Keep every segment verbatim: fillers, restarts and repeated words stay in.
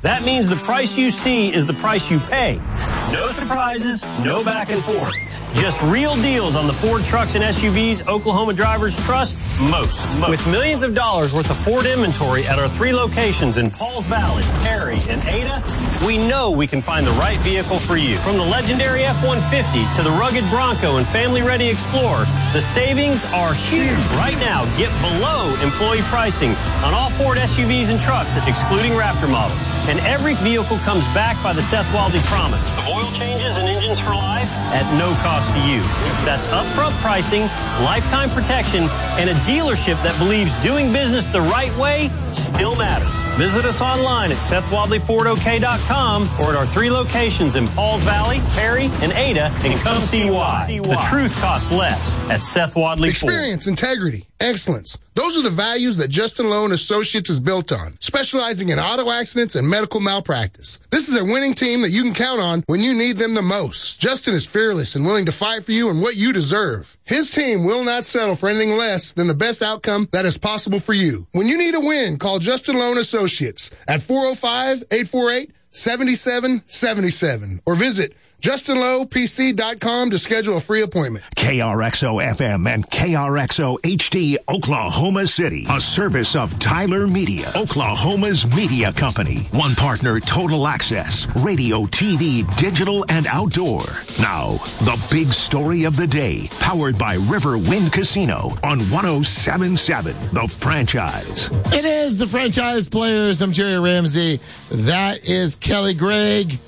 That means the price you see is the price you pay. No surprises, no back and forth. Just real deals on the Ford trucks and S U Vs Oklahoma drivers trust most. most. With millions of dollars worth of Ford inventory at our three locations in Pauls Valley, Perry, and Ada, we know we can find the right vehicle for you. From the legendary F one fifty to the rugged Bronco and family-ready Explorer, the savings are huge. Right now, get below employee pricing on all Ford S U Vs and trucks, excluding Raptor models. And every vehicle comes back by the Seth Wildey promise of oil changes and engines for life at no cost to you. That's upfront pricing, lifetime protection, and a dealership that believes doing business the right way still matters. Visit us online at Seth Wildey Ford O K dot com or at our three locations in Pauls Valley, Perry, and Ada, and come see why. The truth costs less at Seth Wildey Ford. Experience, integrity, excellence. Those are the values that Justin Lowe and Associates is built on, specializing in auto accidents and medical malpractice. This is a winning team that you can count on when you need them the most. Justin is fearless and willing to fight for you and what you deserve. His team will not settle for anything less than the best outcome that is possible for you. When you need a win, call Justin Lowe and Associates at four oh five, eight four eight, seven seven seven seven or visit Justin Lowe P C dot com to schedule a free appointment. K R X O F M and K R X O H D, Oklahoma City. A service of Tyler Media, Oklahoma's media company. One partner, Total Access, radio, T V, digital, and outdoor. Now, the big story of the day, powered by River Wind Casino on one oh seven point seven, The Franchise. It is The Franchise Players. I'm Jerry Ramsey. That is Kelly Gregg.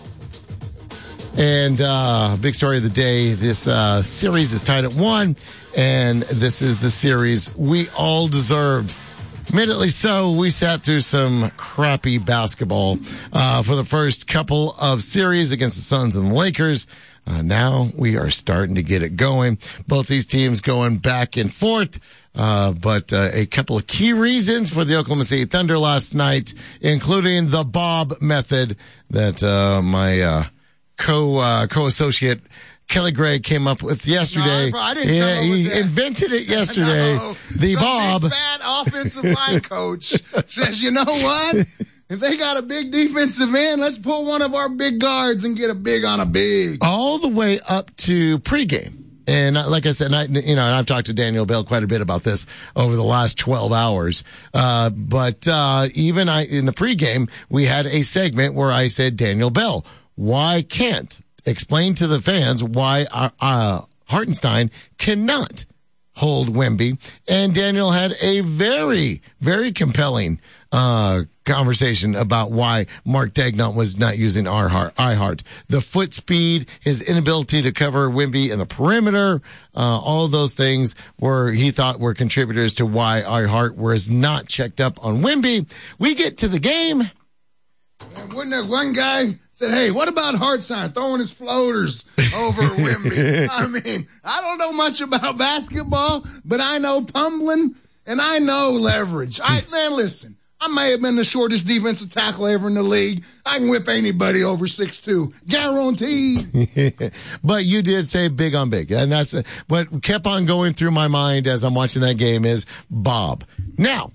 And uh big story of the day, this uh series is tied at one, and this is the series we all deserved. Admittedly so, we sat through some crappy basketball uh for the first couple of series against the Suns and the Lakers. Uh now we are starting to get it going. Both these teams going back and forth. Uh, but, uh, a couple of key reasons for the Oklahoma City Thunder last night, including the Bob method that, uh, my, uh, co, uh, co-associate Kelly Gregg came up with yesterday. No, bro, I didn't yeah, come up with he that. invented it yesterday. No. The Some Bob. big fat offensive line coach says, you know what? If they got a big defensive end, let's pull one of our big guards and get a big on a big. All the way up to pregame. And like I said, and I, you know, and I've talked to Daniel Bell quite a bit about this over the last twelve hours. Uh, but, uh, even I, in the pregame, we had a segment where I said, Daniel Bell, why can't explain to the fans why, uh, uh Hartenstein cannot hold Wemby? And Daniel had a very, very compelling, uh, conversation about why Mark Daigneault was not using iHeart. The foot speed, his inability to cover Wemby in the perimeter, uh, all of those things were, he thought were contributors to why iHeart was not checked up on Wemby. We get to the game. And wouldn't that one guy said, hey, what about Hartenstein throwing his floaters over Wemby? I mean, I don't know much about basketball, but I know tumbling and I know leverage. I, man, listen. I may have been the shortest defensive tackle ever in the league. I can whip anybody over six two. Guaranteed. But you did say big on big. And that's what kept on going through my mind as I'm watching that game is Bob. Now,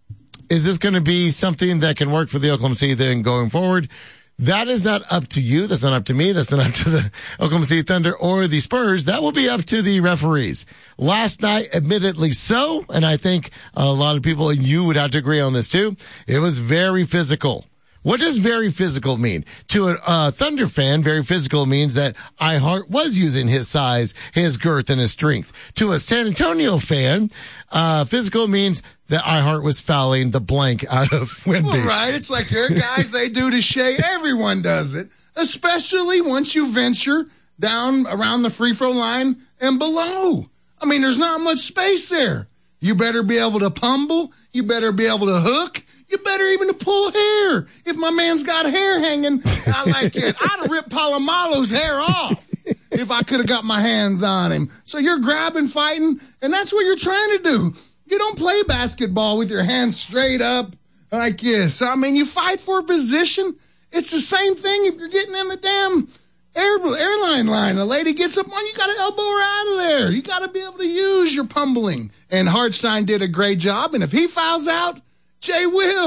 is this going to be something that can work for the Oklahoma City thing going forward? That is not up to you. That's not up to me. That's not up to the Oklahoma City Thunder or the Spurs. That will be up to the referees. Last night, admittedly so, and I think a lot of people, you would have to agree on this too, it was very physical. What does very physical mean? To a uh, Thunder fan, very physical means that iHeart was using his size, his girth, and his strength. To a San Antonio fan, uh, physical means that iHeart was fouling the blank out of Wemby. Well, right. It's like there are guys they do to Shea. Everyone does it, especially once you venture down around the free throw line and below. I mean, there's not much space there. You better be able to pummel. You better be able to hook. You better even to pull hair. If my man's got hair hanging, I like it. I'd have ripped Palomalo's hair off if I could have got my hands on him. So you're grabbing, fighting, and that's what you're trying to do. You don't play basketball with your hands straight up like this. I mean, you fight for a position. It's the same thing if you're getting in the damn air, airline line. A lady gets up on you, got to elbow her out of there. You got to be able to use your pummeling. And Hartenstein did a great job. And if he fouls out, Jay will.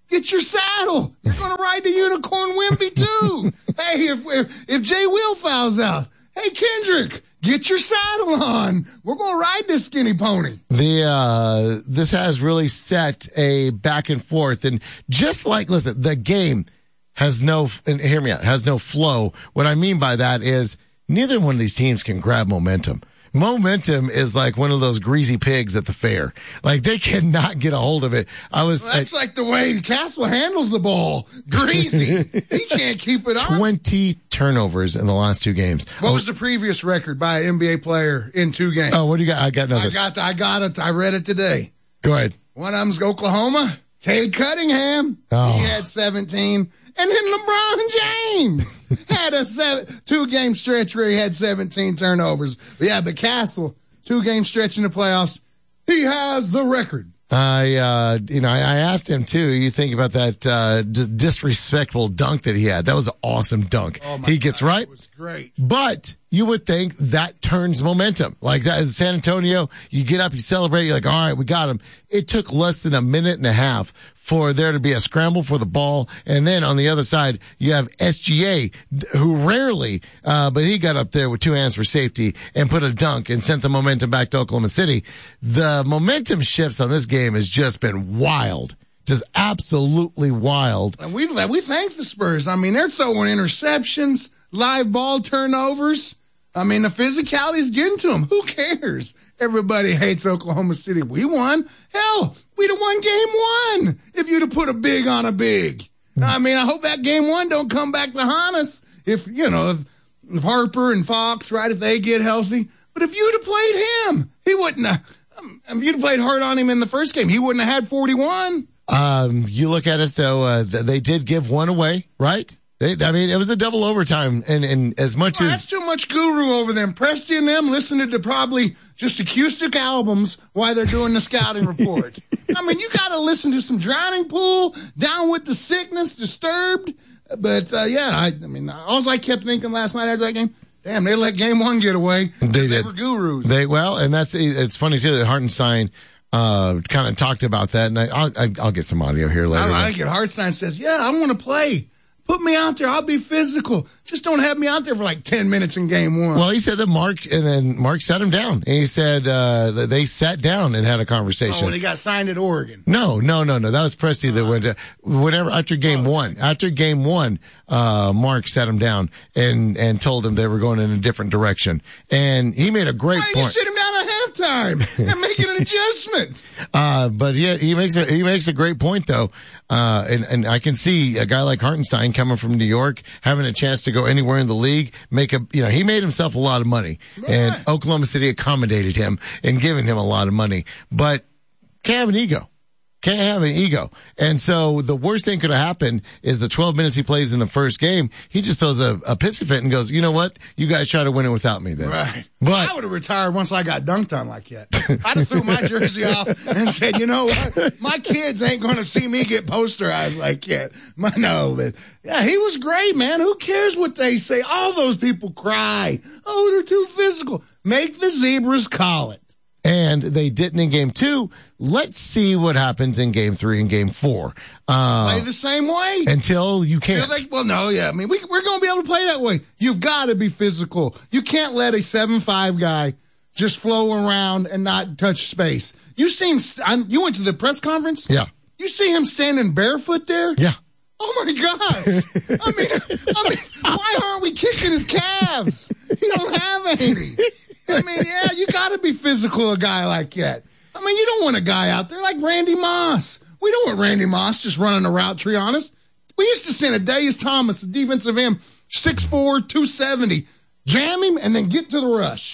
get your saddle. You're going to ride the Unicorn Wimpy too. Hey, if, if, if Jay Will fouls out, hey, Kendrick, get your saddle on. We're going to ride this skinny pony. The, uh, this has really set a back and forth. And just like, listen, the game has no, and hear me out, has no flow. What I mean by that is neither one of these teams can grab momentum. Momentum is like one of those greasy pigs at the fair. Like they cannot get a hold of it. I was. Well, that's I, like the way Castle handles the ball. Greasy. He can't keep it on. twenty turnovers in the last two games. What was the previous record by an N B A player in two games? Oh, what do you got? I got nothing. I got, I got it. I read it today. Go ahead. One of them's Oklahoma. Cade Cunningham. Oh. He had seventeen. And then LeBron James had a seven, two-game stretch where he had seventeen turnovers. But yeah, but Castle, two-game stretch in the playoffs, he has the record. I, uh, you know, I, I asked him too. You think about that uh, d- disrespectful dunk that he had. That was an awesome dunk. Oh my he gets God, right. It was great. But you would think that turns momentum. Like that in San Antonio, you get up, you celebrate, you're like, all right, we got him. It took less than a minute and a half for there to be a scramble for the ball. And then on the other side, you have S G A, who rarely, uh, but he got up there with two hands for safety and put a dunk and sent the momentum back to Oklahoma City. The momentum shifts on this game has just been wild. Just absolutely wild. And we, we thank the Spurs. I mean, they're throwing interceptions, live ball turnovers. I mean, the physicality is getting to them. Who cares? Everybody hates Oklahoma City. We won. Hell, we'd have won game one if you'd have put a big on a big. I mean, I hope that game one don't come back to haunt us if, you know, if, if Harper and Fox, right, if they get healthy. But if you'd have played him, he wouldn't have. Um, if you'd have played hard on him in the first game, he wouldn't have had forty-one. Um, you look at it, though, uh, they did give one away, right? They, I mean, it was a double overtime, and, and as much oh, as... That's too much guru over them. Presty and them listening to probably just acoustic albums while they're doing the scouting report. I mean, you got to listen to some Drowning Pool, Down with the Sickness, Disturbed. But, uh, yeah, I, I mean, all I kept thinking last night after that game, damn, they let game one get away. They did. They were gurus. They, well, and that's, it's funny, too, that Hartenstein uh, kind of talked about that, and I, I'll, I'll get some audio here later. I like it. Hartenstein says, yeah, I want to play. Put me out there. I'll be physical. Just don't have me out there for like ten minutes in game one. Well, he said that Mark, and then Mark sat him down. And he said uh, that they sat down and had a conversation. Oh, when he got signed at Oregon. No, no, no, no. That was Presti that went to, whenever, after game oh, one. After game one, uh, Mark sat him down and, and told him they were going in a different direction. And he made a great Why point. Why you sit him down at halftime and make an adjustment? Uh, but he, he makes a, he makes a great point though. Uh, and, and I can see a guy like Hartenstein coming from New York, having a chance to go anywhere in the league, make a, you know, he made himself a lot of money, right. And Oklahoma City accommodated him and giving him a lot of money, but can't have an ego. Can't have an ego. And so the worst thing could have happened is the twelve minutes he plays in the first game, he just throws a, a pissy fit and goes, you know what? You guys try to win it without me then. Right. But I would have retired once I got dunked on like that. I'd have threw my jersey off and said, you know what? My kids ain't going to see me get posterized like that. My, no, but yeah, he was great, man. Who cares what they say? All those people cry. Oh, they're too physical. Make the Zebras call it. And they didn't in game two. Let's see what happens in game three and game four. Uh, play the same way. Until you can't. Like, well, no, yeah. I mean, we, we're going to be able to play that way. You've got to be physical. You can't let a seven five guy just flow around and not touch space. You seen, you went to the press conference? Yeah. You see him standing barefoot there? Yeah. Oh, my gosh. I mean, I mean, why aren't we kicking his calves? He don't have any. I mean, yeah, you got to be physical, a guy like that. I mean, you don't want a guy out there like Randy Moss. We don't want Randy Moss just running a route tree on us. We used to send Adaius Thomas, the defensive end, six four, two seventy, jam him, and then get to the rush.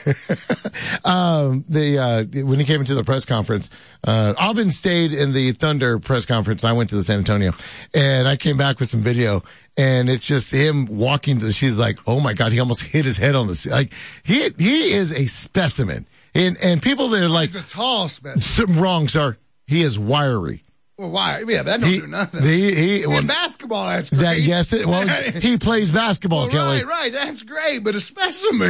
um, the uh, when he came into the press conference, uh, Albin stayed in the Thunder press conference. And I went to the San Antonio, and I came back with some video. And it's just him walking to the, she's like, oh my God, he almost hit his head on the, like, he, he is a specimen. And, and people that are like, he's a tall specimen. Wrong, sir. He is wiry. Well, why? Yeah, that don't he, do nothing. He, he, well, well, basketball, that's great. That, yes, it, well, he plays basketball, well, Kelly. Right, right. That's great. But a specimen,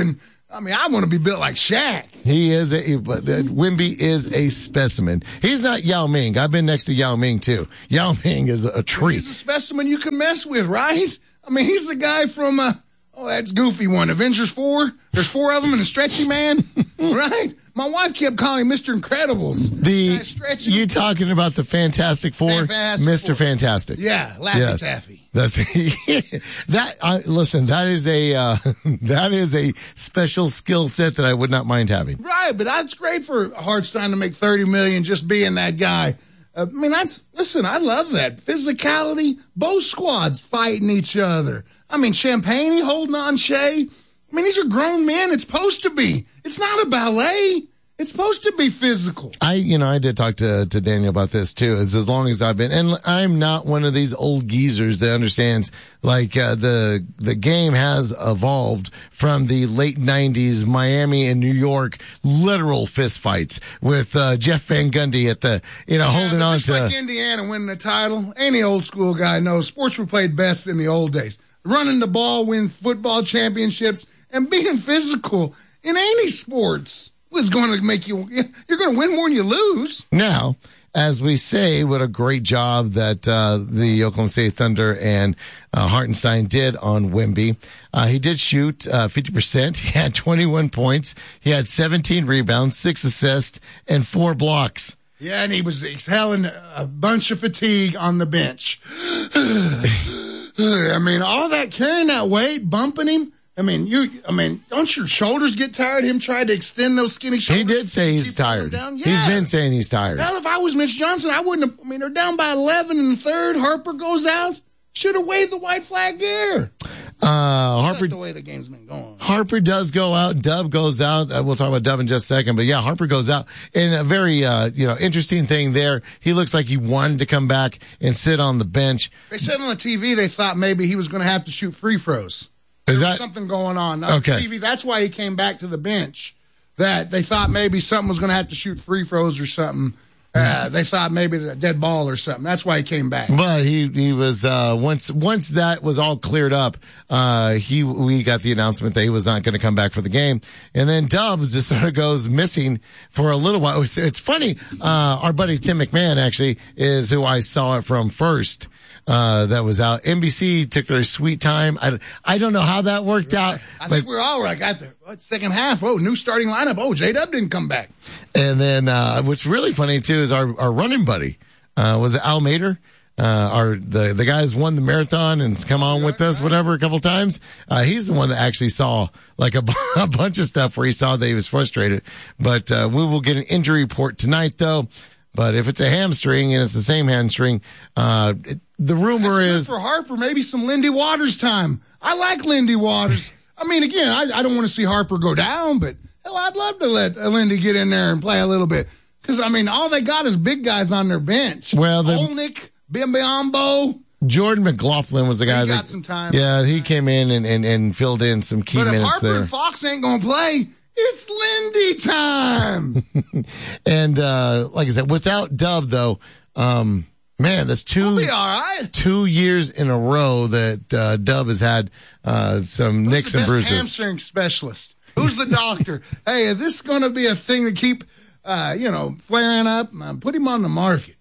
I mean, I want to be built like Shaq. He is a, but uh, Wemby is a specimen. He's not Yao Ming. I've been next to Yao Ming too. Yao Ming is a, a tree. He's a specimen you can mess with, right? I mean, he's the guy from, uh, oh, that's goofy one. Avengers four. There's four of them and a stretchy man, right? My wife kept calling him Mister Incredibles. The you talking about the Fantastic Four, Fantastic Mister Four. Fantastic? Yeah, Laffy yes. Taffy. That's that. I, listen, that is a uh, that is a special skill set that I would not mind having. Right, but that's great for Hartstein to make thirty million just being that guy. Uh, I mean, that's listen. I love that physicality. Both squads fighting each other. I mean, Champagne holding on Shea. I mean, these are grown men. It's supposed to be. It's not a ballet. It's supposed to be physical. I, you know, I did talk to, to Daniel about this too, is as long as I've been, and I'm not one of these old geezers that understands, like, uh, the, the game has evolved from the late nineties Miami and New York literal fist fights with, uh, Jeff Van Gundy at the, you know, yeah, holding on just to. like Indiana winning the title. Any old school guy knows sports were played best in the old days. Running the ball wins football championships, and being physical in any sports was going to make you, you're going to win more than you lose. Now, as we say, what a great job that uh, the Oklahoma State Thunder and uh, Hartenstein did on Wemby. Uh, he did shoot uh, fifty percent. He had twenty-one points. He had seventeen rebounds, six assists, and four blocks. Yeah, and he was exhaling a bunch of fatigue on the bench. I mean, all that carrying that weight, bumping him. I mean, you. I mean, don't your shoulders get tired? Him trying to extend those skinny shoulders. He did say he's tired. Yeah. He's been saying he's tired. Hell, if I was Mitch Johnson, I wouldn't have. I mean, they're down by eleven in the third. Harper goes out. Should have waved the white flag there. Uh, Harper. That's the way the game's been going. Harper does go out. Dub goes out. Uh, we'll talk about Dub in just a second. But yeah, Harper goes out. And a very, uh, you know, interesting thing there. He looks like he wanted to come back and sit on the bench. They said on the T V they thought maybe he was going to have to shoot free throws. Is There that was something going on on okay? T V. That's why he came back to the bench. That they thought maybe something was going to have to shoot free throws or something. Uh, they thought maybe a dead ball or something. That's why he came back. But he he was uh, once once that was all cleared up. Uh, he we got the announcement that he was not going to come back for the game, and then Dub just sort of goes missing for a little while. It's, it's funny. Uh, our buddy Tim McMahon actually is who I saw it from first. Uh, that was out. N B C took their sweet time. I, I don't know how that worked out. I but, think we're all right. Got the what, second half. Oh, new starting lineup. Oh, J-Dub didn't come back. And then, uh, what's really funny too is our, our running buddy, uh, was it Al Mater? Uh, our, the, the guys won the marathon and come on with us, whatever, a couple times. Uh, he's the one that actually saw like a, a bunch of stuff where he saw that he was frustrated. But, uh, we will get an injury report tonight though. But if it's a hamstring and it's the same hamstring, uh, it, the rumor That's is good for Harper, maybe some Lindy Waters time. I like Lindy Waters. I mean, again, I, I don't want to see Harper go down, but hell, I'd love to let Lindy get in there and play a little bit. Because, I mean, all they got is big guys on their bench. Well, the, Olnick, Bimbiambo. Jordan McLaughlin was the guy he that got some time. Yeah, he came in and, and, and filled in some key but if minutes Harper there. and Fox ain't going to play, it's Lindy time. And, uh, like I said, without Dub though, um, man, that's two, We'll be all right. two years in a row that, uh, Dub has had, uh, some Who's nicks the and best bruises. hamstring specialist? Who's the doctor? Hey, is this going to be a thing to keep, uh, you know, flaring up? Uh, put him on the market.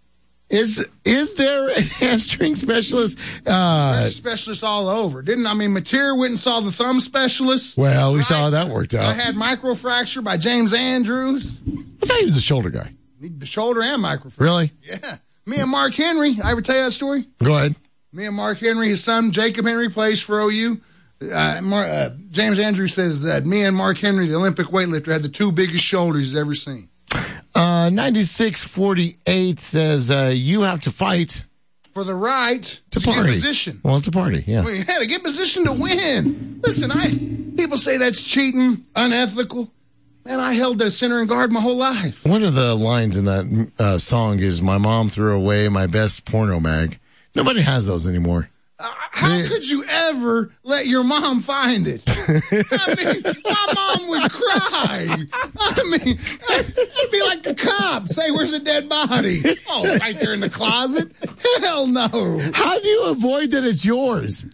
Is, is there a hamstring specialist? Uh, There's specialists all over. Didn't, I mean, Mateer went and saw the thumb specialist. well, we right? saw how that worked I out. had microfracture by James Andrews. I thought he was a shoulder guy. The shoulder and microfracture. Really? Yeah. Me and Mark Henry. I ever tell you that story? Go ahead. Me and Mark Henry, his son Jacob Henry plays for O U. Uh, Mar- uh, James Andrews says that me and Mark Henry, the Olympic weightlifter, had the two biggest shoulders he's ever seen. Uh, ninety-six forty-eight says, uh, you have to fight For the right to, to party. get position. Well, to party, yeah. Well, you had to get position to win. Listen, I people say that's cheating, unethical. Man, I held the center and guard my whole life. One of the lines in that uh, song is, my mom threw away my best porno mag. Nobody has those anymore. Uh, how Yeah. could you ever let your mom find it? I mean, my mom would cry. I mean, it'd be like the cops. Hey, where's the dead body? Oh, right there in the closet? Hell no. How do you avoid that it's yours?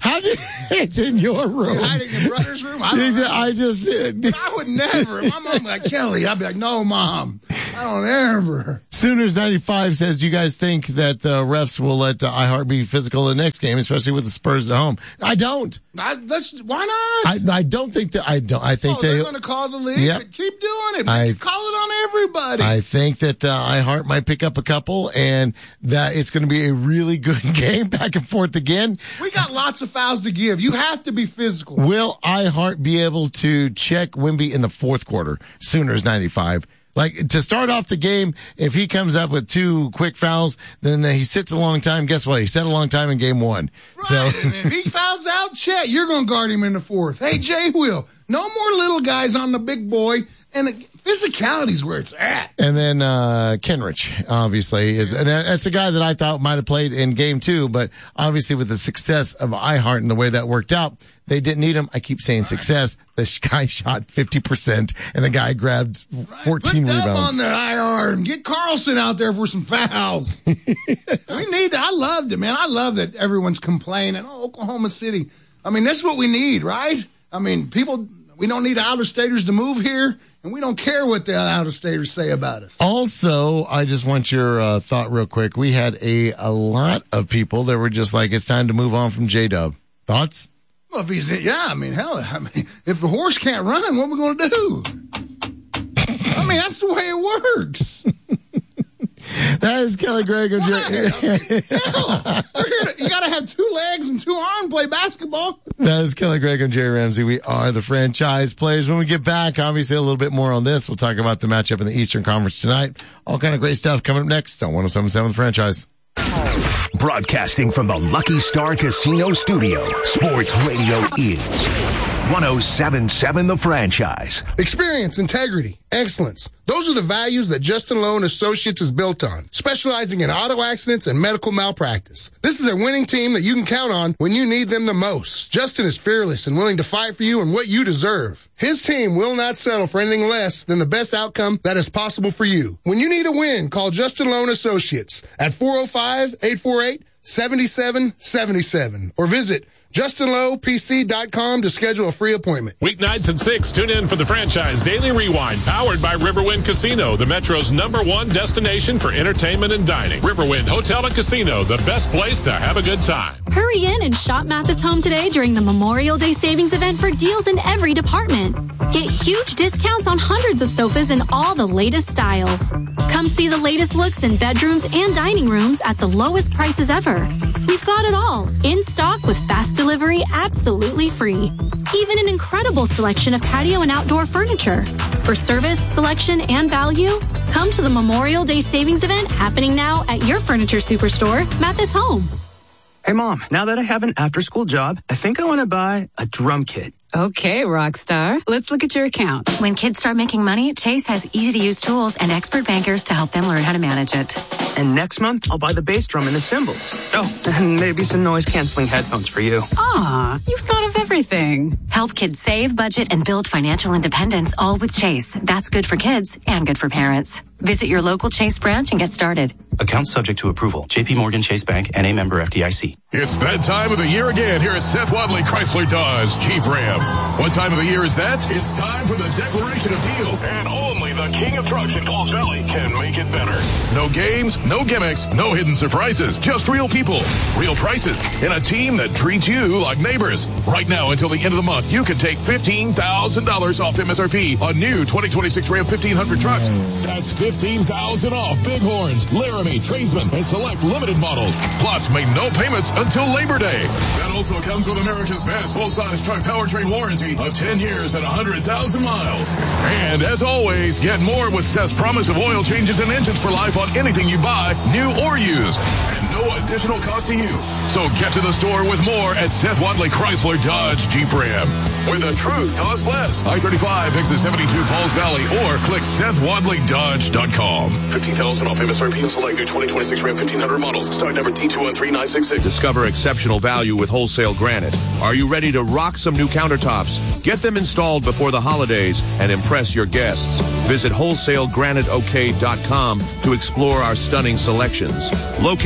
How did it's in your room? You're hiding in your brother's room? I, don't know. I just. But I would never. If my mom was like, Kelly, I'd be like, no, Mom. I don't ever. Sooners ninety-five says, do you guys think that the refs will let uh, iHeart be physical in the next game, especially with the Spurs at home? I don't. I, let's, why not? I, I don't think that. I don't. I think oh, they, they're going to call the league. Yep. Keep doing it. I, call it on everybody. I think that uh, iHeart might pick up a couple, and that it's going to be a really good game back and forth again. We got lots of fouls to give. You have to be physical. Will iHeart be able to check Wemby in the fourth quarter? Sooners ninety-five. Like, to start off the game, if he comes up with two quick fouls, then he sits a long time. Guess what? He sat a long time in game one. Right. So And if he fouls out, Chet, you're going to guard him in the fourth. Hey, Jay Will, no more little guys on the big boy. And physicality's where it's at. And then uh Kenrich, obviously, is and that's a guy that I thought might have played in game two, but obviously with the success of iHeart and the way that worked out, they didn't need him. I keep saying success. The guy shot fifty percent, and the guy grabbed fourteen Put rebounds. on the I R and get Carlson out there for some fouls. We need that. I loved it, man. I love that everyone's complaining. Oh, Oklahoma City. I mean, that's what we need, right? I mean, people, we don't need out-of-staters to move here. And we don't care what the out-of-staters say about us. Also, I just want your uh, thought real quick. We had a, a lot of people that were just like, it's time to move on from J-Dub. Thoughts? Well, if he's, yeah, I mean, hell, I mean, if the horse can't run, what are we going to do? I mean, that's the way it works. That is Kelly Gregg. I mean, hell, we're here to, you got to have two legs and two arms to play basketball. That is Kelly Gregg and Jerry Ramsey. We are the franchise players. When we get back, obviously a little bit more on this. We'll talk about the matchup in the Eastern Conference tonight. All kind of great stuff coming up next on one oh seven point seven The Franchise. Broadcasting from the Lucky Star Casino Studio, Sports Radio is one oh seven point seven The Franchise. Experience, integrity, excellence. Those are the values that Justin Lowe and Associates is built on, specializing in auto accidents and medical malpractice. This is a winning team that you can count on when you need them the most. Justin is fearless and willing to fight for you and what you deserve. His team will not settle for anything less than the best outcome that is possible for you. When you need a win, call Justin Lowe and Associates at four oh five, eight four eight, seven seven seven seven or visit Justin Lowe P C dot com to schedule a free appointment. Weeknights at six, tune in for the Franchise Daily Rewind, powered by Riverwind Casino, the Metro's number one destination for entertainment and dining. Riverwind Hotel and Casino, the best place to have a good time. Hurry in and shop Mathis Home today during the Memorial Day Savings Event for deals in every department. Get huge discounts on hundreds of sofas in all the latest styles. Come see the latest looks in bedrooms and dining rooms at the lowest prices ever. We've got it all in stock with fast delivery absolutely free. Even an incredible selection of patio and outdoor furniture. For service, selection, and value, come to the Memorial Day Savings Event happening now at your furniture superstore, Mathis Home. Hey, Mom, now that I have an after-school job, I think I want to buy a drum kit. Okay, Rockstar. Let's look at your account. When kids start making money, Chase has easy-to-use tools and expert bankers to help them learn how to manage it. And next month, I'll buy the bass drum and the cymbals. Oh, and maybe some noise-canceling headphones for you. Aw, you've thought of everything. Help kids save, budget, and build financial independence, all with Chase. That's good for kids and good for parents. Visit your local Chase branch and get started. Account subject to approval. J P Morgan Chase Bank, N A member F D I C. It's that time of the year again here at Seth Wadley Chrysler Dodge Jeep Ram. What time of the year is that? It's time for the declaration of deals. And only the king of trucks in Falls Valley can make it better. No games, no gimmicks, no hidden surprises. Just real people, real prices, and a team that treats you like neighbors. Right now until the end of the month, you can take fifteen thousand dollars off M S R P on new twenty twenty-six Ram fifteen hundred trucks. That's fifteen thousand dollars off Bighorns, Laramie, Tradesman, and select limited models. Plus, make no payments until Labor Day. That also comes with America's best full-size truck powertrain warranty of ten years and one hundred thousand miles. And as always, get more with Seth's promise of oil changes and engines for life on anything you buy, new or used. And no additional cost to you. So get to the store with more at Seth Wadley Chrysler Dodge Jeep Ram, where the truth costs less. I thirty-five, exit seventy-two, Falls Valley, or click Seth Wadley Dodge dot com. fifteen thousand dollars off M S R P and select new twenty twenty-six Ram fifteen hundred models. Stock number T two one three nine six six. Discover exceptional value with Wholesale Granite. Are you ready to rock some new countertops? Get them installed before the holidays and impress your guests. Visit wholesale granite o k dot com to explore our stunning selections. Located in Black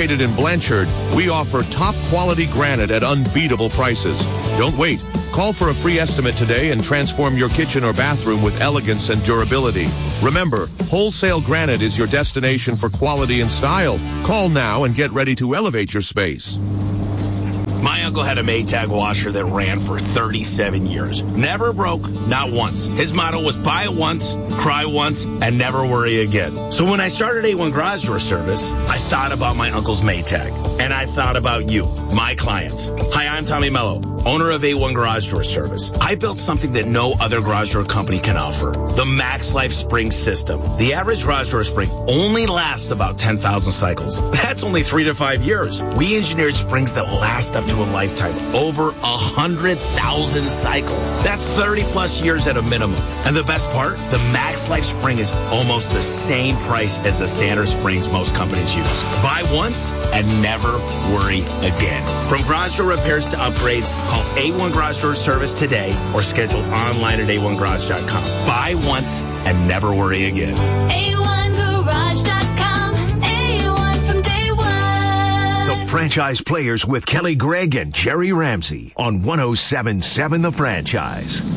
Blanchard, we offer top quality granite at unbeatable prices. Don't wait. Call for a free estimate today and transform your kitchen or bathroom with elegance and durability. Remember, Wholesale Granite is your destination for quality and style. Call now and get ready to elevate your space. My uncle had a Maytag washer that ran for thirty-seven years. Never broke, not once. His motto was buy it once, cry once, and never worry again. So when I started A one Garage Door Service, I thought about my uncle's Maytag. And I thought about you, my clients. Hi, I'm Tommy Mello, owner of A one Garage Door Service. I built something that no other garage door company can offer. The Max Life Spring System. The average garage door spring only lasts about ten thousand cycles. That's only three to five years. We engineered springs that last up to a lifetime. Over one hundred thousand cycles. That's thirty plus years at a minimum. And the best part? The Max Life Spring is almost the same price as the standard springs most companies use. Buy once and never worry again. From garage door repairs to upgrades, call A one Garage Door Service today or schedule online at A one garage dot com. Buy once and never worry again. A one garage dot com. A one from day one. The Franchise Players with Kelly Gregg and Jerry Ramsey on one oh seven point seven The Franchise.